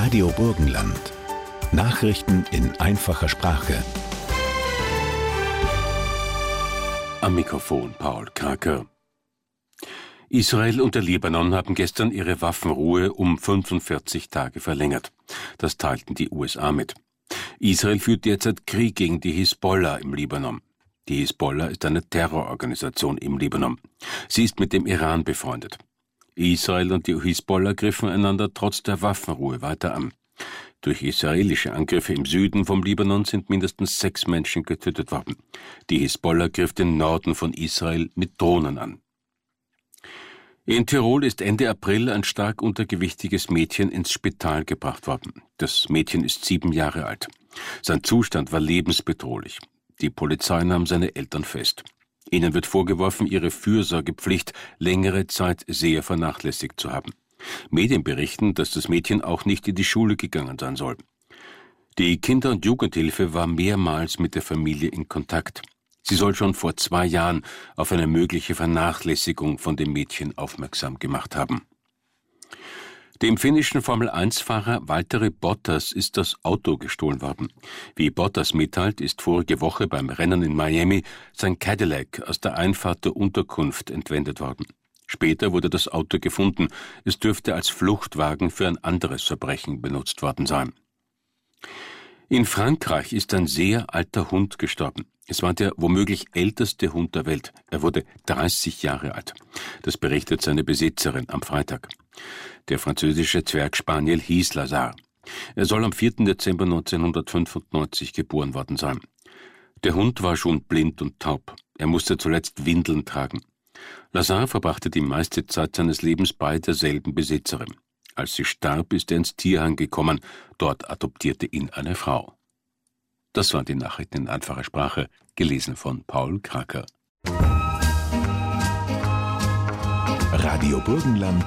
Radio Burgenland. Nachrichten in einfacher Sprache. Am Mikrofon Paul Kraker. Israel und der Libanon haben gestern ihre Waffenruhe um 45 Tage verlängert. Das teilten die USA mit. Israel führt derzeit Krieg gegen die Hisbollah im Libanon. Die Hisbollah ist eine Terrororganisation im Libanon. Sie ist mit dem Iran befreundet. Israel und die Hisbollah griffen einander trotz der Waffenruhe weiter an. Durch israelische Angriffe im Süden vom Libanon sind mindestens 6 Menschen getötet worden. Die Hisbollah griff den Norden von Israel mit Drohnen an. In Tirol ist Ende April ein stark untergewichtiges Mädchen ins Spital gebracht worden. Das Mädchen ist 7 Jahre alt. Sein Zustand war lebensbedrohlich. Die Polizei nahm seine Eltern fest. Ihnen wird vorgeworfen, ihre Fürsorgepflicht längere Zeit sehr vernachlässigt zu haben. Medien berichten, dass das Mädchen auch nicht in die Schule gegangen sein soll. Die Kinder- und Jugendhilfe war mehrmals mit der Familie in Kontakt. Sie soll schon vor 2 Jahren auf eine mögliche Vernachlässigung von dem Mädchen aufmerksam gemacht haben. Dem finnischen Formel-1-Fahrer Valtteri Bottas ist das Auto gestohlen worden. Wie Bottas mitteilt, ist vorige Woche beim Rennen in Miami sein Cadillac aus der Einfahrt der Unterkunft entwendet worden. Später wurde das Auto gefunden. Es dürfte als Fluchtwagen für ein anderes Verbrechen benutzt worden sein. In Frankreich ist ein sehr alter Hund gestorben. Es war der womöglich älteste Hund der Welt. Er wurde 30 Jahre alt. Das berichtet seine Besitzerin am Freitag. Der französische Zwergspaniel hieß Lazar. Er soll am 4. Dezember 1995 geboren worden sein. Der Hund war schon blind und taub. Er musste zuletzt Windeln tragen. Lazar verbrachte die meiste Zeit seines Lebens bei derselben Besitzerin. Als sie starb, ist er ins Tierheim gekommen. Dort adoptierte ihn eine Frau. Das waren die Nachrichten in einfacher Sprache, gelesen von Paul Kraker. Radio Burgenland,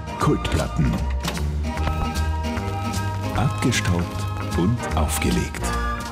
Kultplatten. Abgestaubt und aufgelegt.